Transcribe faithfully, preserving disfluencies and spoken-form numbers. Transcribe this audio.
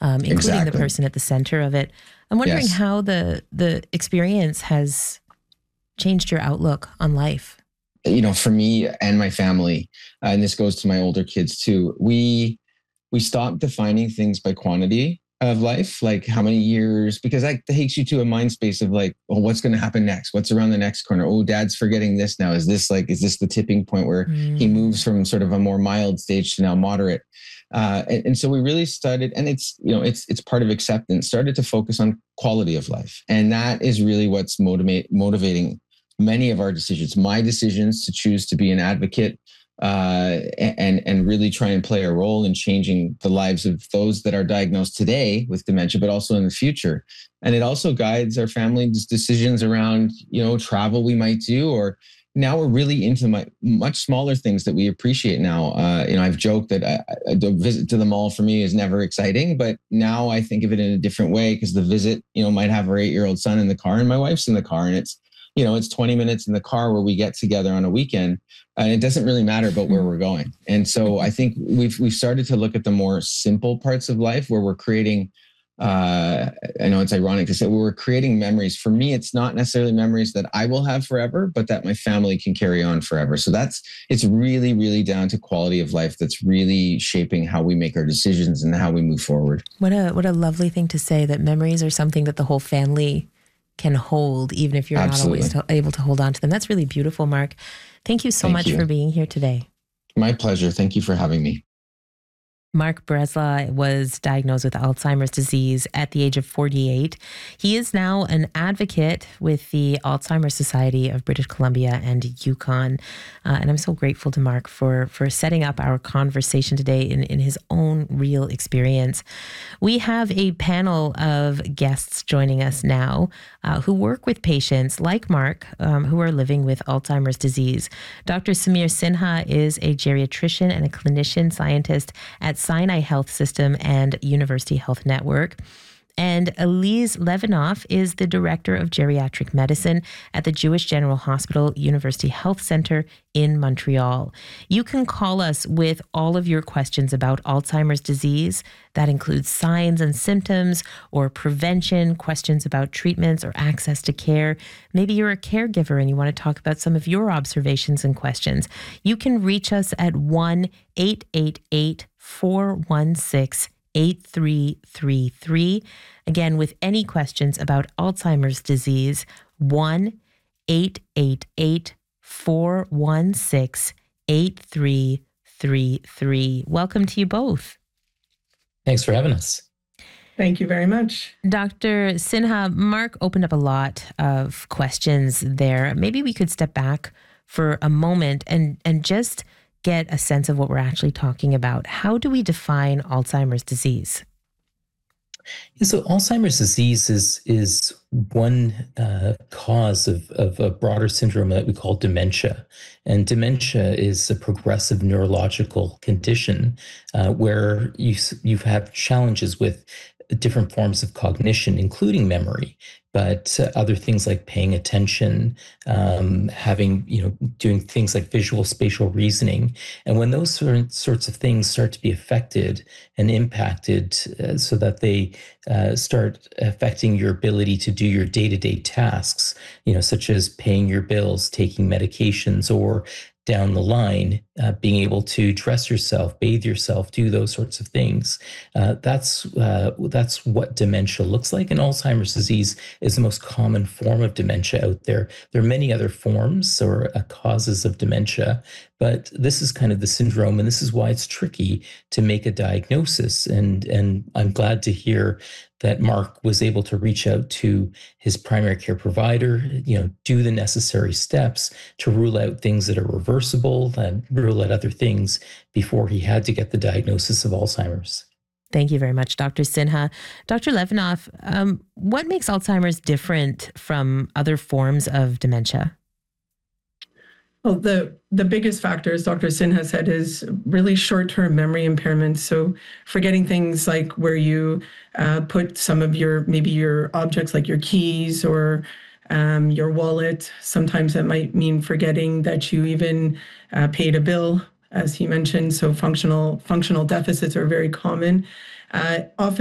um, including Exactly. the person at the center of it. I'm wondering Yes. how the the experience has changed your outlook on life. You know, for me and my family, uh, and this goes to my older kids too, we we stopped defining things by quantity of life, like how many years, because that takes you to a mind space of like, well, what's going to happen next? What's around the next corner? Oh, dad's forgetting this now. Is this like, is this the tipping point where Mm. he moves from sort of a more mild stage to now moderate? Uh, and, and so we really started, and it's, you know, it's, it's part of acceptance, started to focus on quality of life. And that is really what's motivate, motivating many of our decisions, my decisions to choose to be an advocate uh, and, and really try and play a role in changing the lives of those that are diagnosed today with dementia, but also in the future. And it also guides our family's decisions around, you know, travel we might do, or now we're really into my, much smaller things that we appreciate now. Uh, you know, I've joked that a, a visit to the mall for me is never exciting, but now I think of it in a different way because the visit, you know, might have our eight-year-old son in the car and my wife's in the car, and it's, you know, it's twenty minutes in the car where we get together on a weekend, and it doesn't really matter about where we're going. And so I think we've we've started to look at the more simple parts of life where we're creating. Uh, I know it's ironic to say we're creating memories. For me, it's not necessarily memories that I will have forever, but that my family can carry on forever. So that's it's really, really down to quality of life. That's really shaping how we make our decisions and how we move forward. What a what a lovely thing to say, that memories are something that the whole family can hold, even if you're Absolutely. not always to, able to hold on to them. That's really beautiful, Mark. Thank you so Thank much you. for being here today. My pleasure. Thank you for having me. Mark Bresla was diagnosed with Alzheimer's disease at the age of forty-eight. He is now an advocate with the Alzheimer's Society of British Columbia and Yukon. Uh, and I'm so grateful to Mark for, for setting up our conversation today in, in his own real experience. We have a panel of guests joining us now uh, who work with patients like Mark um, who are living with Alzheimer's disease. Doctor Samir Sinha is a geriatrician and a clinician scientist at Sinai Health System and University Health Network. And Elise Levinoff is the Director of Geriatric Medicine at the Jewish General Hospital University Health Center in Montreal. You can call us with all of your questions about Alzheimer's disease. That includes signs and symptoms or prevention, questions about treatments or access to care. Maybe you're a caregiver and you want to talk about some of your observations and questions. You can reach us at one eight eight eight, four one six, eight three three three. Again, with any questions about Alzheimer's disease, one eight eight eight, four one six, eight three three three. Welcome to you both. Thanks for having us. Thank you very much. Doctor Sinha, Mark opened up a lot of questions there. Maybe we could step back for a moment and, and just get a sense of what we're actually talking about. How do we define Alzheimer's disease? Yeah, so Alzheimer's disease is is one uh, cause of, of a broader syndrome that we call dementia. And dementia is a progressive neurological condition uh, where you you have challenges with different forms of cognition, including memory, but uh, other things like paying attention, um, having, you know, doing things like visual spatial reasoning. And when those sort sorts of things start to be affected and impacted uh, so that they uh, start affecting your ability to do your day-to-day tasks, you know, such as paying your bills, taking medications, or down the line, uh, being able to dress yourself, bathe yourself, do those sorts of things. Uh, that's uh, that's what dementia looks like. And Alzheimer's disease is the most common form of dementia out there. There are many other forms or uh, causes of dementia, but this is kind of the syndrome, and this is why it's tricky to make a diagnosis. And, and I'm glad to hear that Mark was able to reach out to his primary care provider, you know, do the necessary steps to rule out things that are reversible and rule out other things before he had to get the diagnosis of Alzheimer's. Thank you very much, Doctor Sinha. Doctor Levinoff, um, what makes Alzheimer's different from other forms of dementia? Well, the, the biggest factor, as Doctor Sinha said, is really short-term memory impairments. So forgetting things like where you uh, put some of your, maybe your objects like your keys or um, your wallet. Sometimes that might mean forgetting that you even uh, paid a bill, as he mentioned. So functional functional deficits are very common. Uh, often